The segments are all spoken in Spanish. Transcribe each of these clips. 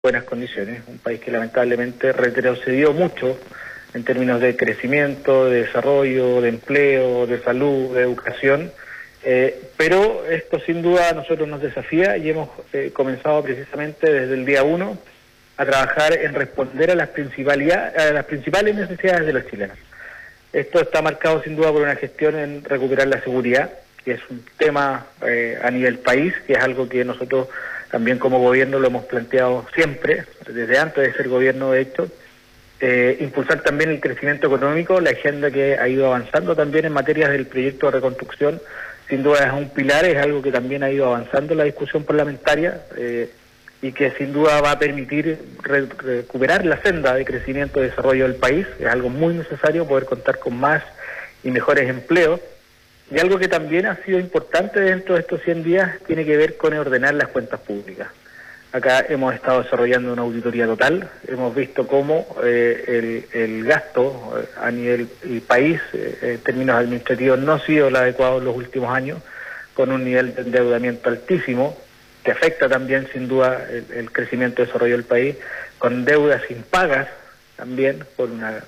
buenas condiciones, un país que lamentablemente retrocedió mucho en términos de crecimiento, de desarrollo, de empleo, de salud, de educación, pero esto sin duda a nosotros nos desafía y hemos comenzado precisamente desde el día 1 a trabajar en responder a las principales necesidades de los chilenos. Esto está marcado sin duda por una gestión en recuperar la seguridad, que es un tema a nivel país, que es algo que nosotros también como gobierno lo hemos planteado siempre, desde antes de ser gobierno de hecho. Impulsar también el crecimiento económico, la agenda que ha ido avanzando también en materias del proyecto de reconstrucción, sin duda es un pilar, es algo que también ha ido avanzando en la discusión parlamentaria y que sin duda va a permitir recuperar la senda de crecimiento y desarrollo del país. Es algo muy necesario poder contar con más y mejores empleos. Y algo que también ha sido importante dentro de estos 100 días tiene que ver con ordenar las cuentas públicas. Acá hemos estado desarrollando una auditoría total, hemos visto cómo el gasto a nivel del país, en términos administrativos, no ha sido el adecuado en los últimos años, con un nivel de endeudamiento altísimo, que afecta también sin duda el crecimiento y desarrollo del país, con deudas impagas también por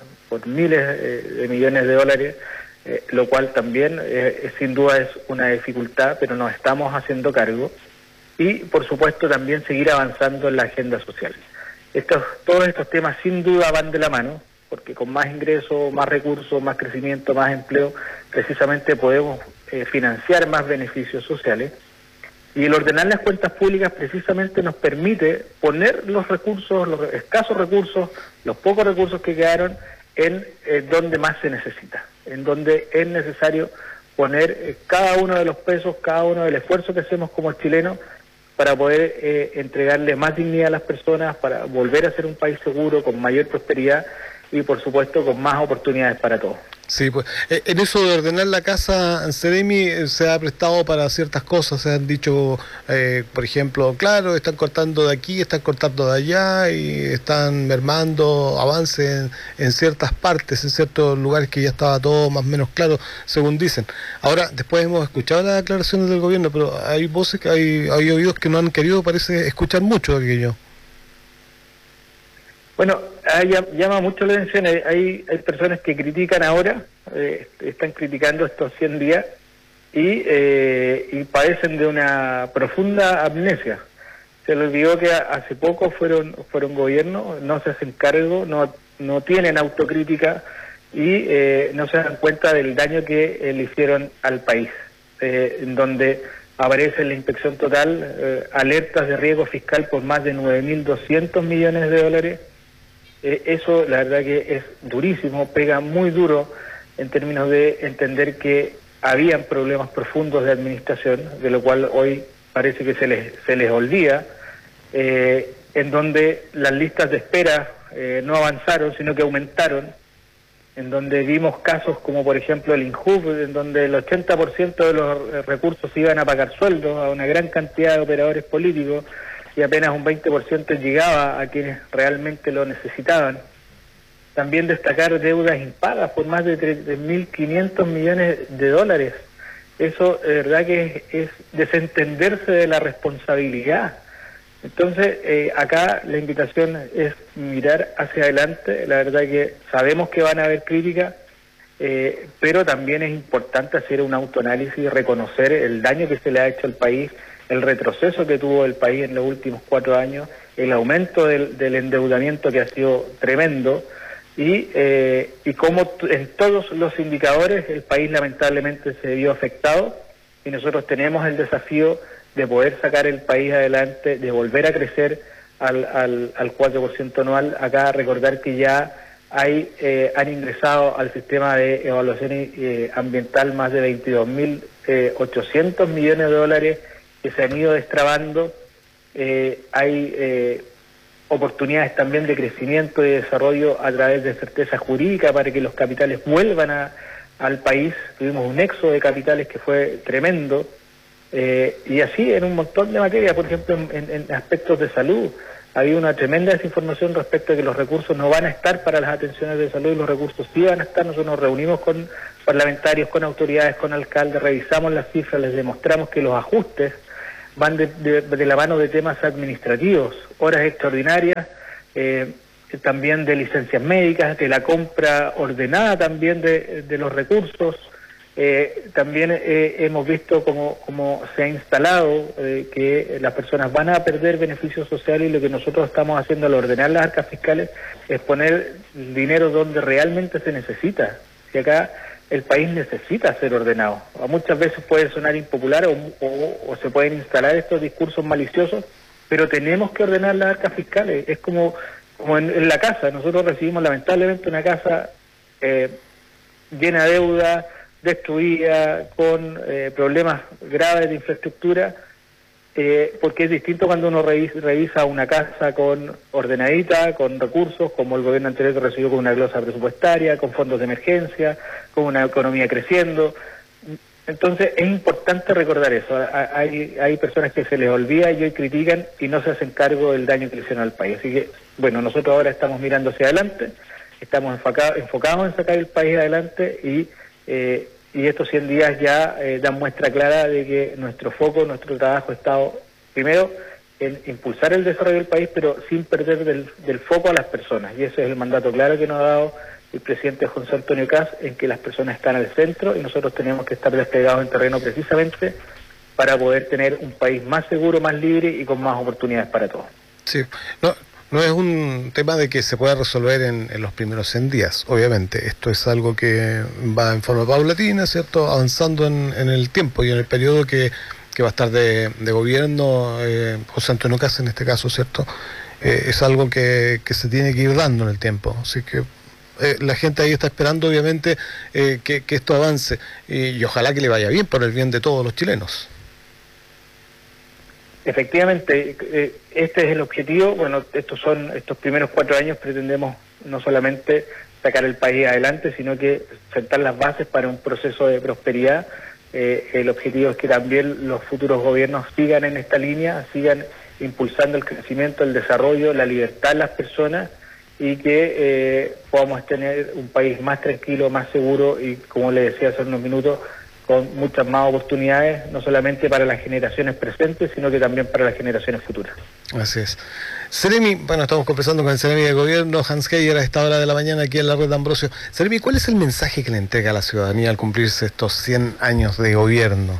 miles de millones de dólares, lo cual también sin duda es una dificultad, pero nos estamos haciendo cargo. Y por supuesto también seguir avanzando en la agenda social. Todos estos temas sin duda van de la mano, porque con más ingresos, más recursos, más crecimiento, más empleo, precisamente podemos financiar más beneficios sociales. Y el ordenar las cuentas públicas precisamente nos permite poner los recursos, los escasos recursos, los pocos recursos que quedaron en donde más se necesita, en donde es necesario poner cada uno de los pesos, cada uno del esfuerzo que hacemos como chilenos para poder entregarle más dignidad a las personas, para volver a ser un país seguro, con mayor prosperidad y por supuesto con más oportunidades para todos. Sí, pues en eso de ordenar la casa, Seremi, se ha prestado para ciertas cosas, se han dicho, por ejemplo, claro, están cortando de aquí, están cortando de allá y están mermando avance en ciertas partes, en ciertos lugares que ya estaba todo más o menos claro, según dicen. Ahora, después hemos escuchado las declaraciones del gobierno, pero hay voces, hay oídos que no han querido, parece, escuchar mucho de aquello. Bueno, llama mucho la atención, hay personas que critican ahora, están criticando estos 100 días y padecen de una profunda amnesia. Se les olvidó que hace poco fueron gobierno, no se hacen cargo, no tienen autocrítica y no se dan cuenta del daño que le hicieron al país, en donde aparece en la inspección total alertas de riesgo fiscal por más de 9.200 millones de dólares. Eso la verdad que es durísimo, pega muy duro en términos de entender que habían problemas profundos de administración, de lo cual hoy parece que se les olvida, en donde las listas de espera no avanzaron, sino que aumentaron, en donde vimos casos como por ejemplo el INJUV, en donde el 80% de los recursos iban a pagar sueldos a una gran cantidad de operadores políticos, y apenas un 20% llegaba a quienes realmente lo necesitaban. También destacar deudas impagas por más de 3.500 millones de dólares. Eso de verdad que es desentenderse de la responsabilidad. Entonces, acá la invitación es mirar hacia adelante. La verdad que sabemos que van a haber críticas, pero también es importante hacer un autoanálisis y reconocer el daño que se le ha hecho al país, el retroceso que tuvo el país en los últimos 4 años, el aumento del endeudamiento que ha sido tremendo y cómo en todos los indicadores el país lamentablemente se vio afectado y nosotros tenemos el desafío de poder sacar el país adelante, de volver a crecer al 4% anual. Acá recordar que ya han ingresado al sistema de evaluación ambiental más de 22.800 millones de dólares que se han ido destrabando. Hay oportunidades también de crecimiento y desarrollo a través de certeza jurídica para que los capitales vuelvan al país. Tuvimos un éxodo de capitales que fue tremendo, y así en un montón de materias, por ejemplo en aspectos de salud. Había una tremenda desinformación respecto a que los recursos no van a estar para las atenciones de salud y los recursos sí van a estar. Nosotros nos reunimos con parlamentarios, con autoridades, con alcaldes, revisamos las cifras, les demostramos que los ajustes van de la mano de temas administrativos, horas extraordinarias, también de licencias médicas, de la compra ordenada también de los recursos. También hemos visto cómo se ha instalado que las personas van a perder beneficios sociales, y lo que nosotros estamos haciendo al ordenar las arcas fiscales es poner dinero donde realmente se necesita. Si acá el país necesita ser ordenado. Muchas veces puede sonar impopular o se pueden instalar estos discursos maliciosos, pero tenemos que ordenar las arcas fiscales. Es como en la casa. Nosotros recibimos lamentablemente una casa llena de deuda, destruida, con problemas graves de infraestructura, porque es distinto cuando uno revisa una casa con ordenadita, con recursos, como el gobierno anterior que recibió con una glosa presupuestaria, con fondos de emergencia, con una economía creciendo. Entonces es importante recordar eso. Hay personas que se les olvida y hoy critican y no se hacen cargo del daño que le hicieron al país. Así que, bueno, nosotros ahora estamos mirando hacia adelante, estamos enfocados en sacar el país adelante, y estos 100 días ya dan muestra clara de que nuestro foco, nuestro trabajo ha estado primero en impulsar el desarrollo del país, pero sin perder del foco a las personas. Y ese es el mandato claro que nos ha dado el presidente José Antonio Kast, en que las personas están al centro y nosotros tenemos que estar desplegados en terreno precisamente para poder tener un país más seguro, más libre y con más oportunidades para todos. Sí, no es un tema de que se pueda resolver en los primeros 100 días, obviamente. Esto es algo que va en forma paulatina, ¿cierto?, avanzando en el tiempo y en el periodo que va a estar de gobierno José Antonio Kast en este caso, ¿cierto? Es algo que se tiene que ir dando en el tiempo, así que la gente ahí está esperando, obviamente, que esto avance, y ojalá que le vaya bien por el bien de todos los chilenos. Efectivamente, este es el objetivo. Bueno, estos primeros 4 años pretendemos no solamente sacar el país adelante, sino que sentar las bases para un proceso de prosperidad. El objetivo es que también los futuros gobiernos sigan en esta línea, sigan impulsando el crecimiento, el desarrollo, la libertad de las personas, y que podamos tener un país más tranquilo, más seguro y, como le decía hace unos minutos, con muchas más oportunidades, no solamente para las generaciones presentes, sino que también para las generaciones futuras. Así es. Seremi, bueno, estamos conversando con el Seremi de Gobierno, Hans Geiger, a esta hora de la mañana aquí en la red de Ambrosio. Seremi, ¿cuál es el mensaje que le entrega a la ciudadanía al cumplirse estos 100 años de gobierno?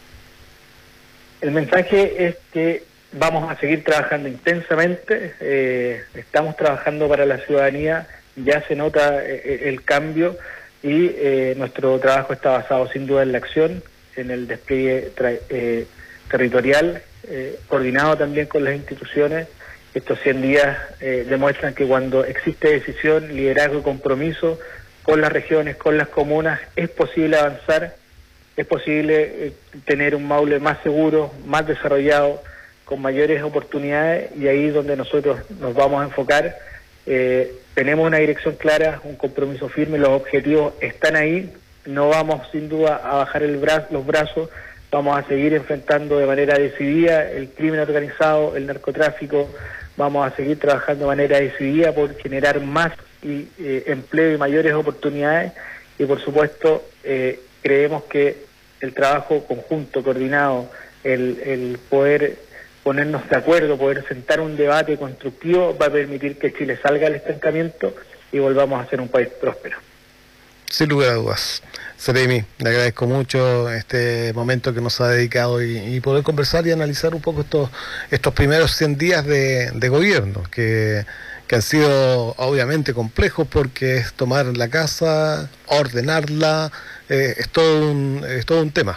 El mensaje es que vamos a seguir trabajando intensamente, estamos trabajando para la ciudadanía, ya se nota el cambio, y nuestro trabajo está basado sin duda en la acción, en el despliegue territorial, coordinado también con las instituciones. Estos 100 días demuestran que cuando existe decisión, liderazgo y compromiso con las regiones, con las comunas, es posible avanzar, es posible tener un Maule más seguro, más desarrollado, con mayores oportunidades, y ahí es donde nosotros nos vamos a enfocar. Tenemos una dirección clara, un compromiso firme, los objetivos están ahí, no vamos sin duda a bajar los brazos, vamos a seguir enfrentando de manera decidida el crimen organizado, el narcotráfico, vamos a seguir trabajando de manera decidida por generar más empleo y mayores oportunidades, y por supuesto creemos que el trabajo conjunto, coordinado, el poder ponernos de acuerdo, poder sentar un debate constructivo, va a permitir que Chile salga del estancamiento y volvamos a ser un país próspero. Sin lugar a dudas. Seremi, le agradezco mucho este momento que nos ha dedicado y poder conversar y analizar un poco estos primeros 100 días de gobierno, que han sido obviamente complejos, porque es tomar la casa, ordenarla, es todo un tema.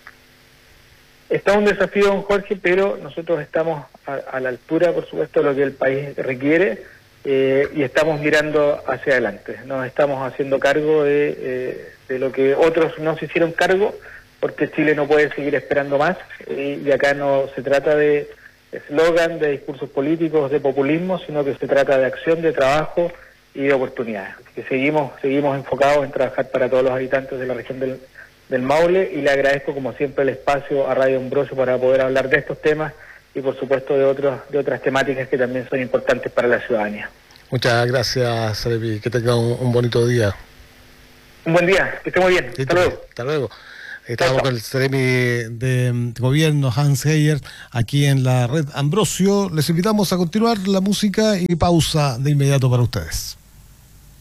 Está un desafío, don Jorge, pero nosotros estamos a la altura, por supuesto, de lo que el país requiere, y estamos mirando hacia adelante. Nos estamos haciendo cargo de lo que otros no se hicieron cargo, porque Chile no puede seguir esperando más, y acá no se trata de eslogan, de discursos políticos, de populismo, sino que se trata de acción, de trabajo y de oportunidades. Que seguimos enfocados en trabajar para todos los habitantes de la región del Maule, y le agradezco como siempre el espacio a Radio Ambrosio para poder hablar de estos temas y por supuesto de otras temáticas que también son importantes para la ciudadanía. Muchas gracias, Seremi, que tenga un bonito día. Un buen día, que esté muy bien. Hasta luego. Hasta luego. Estamos con el Ceremi de Gobierno, Hans Geiger, aquí en la red Ambrosio. Les invitamos a continuar la música y pausa de inmediato para ustedes.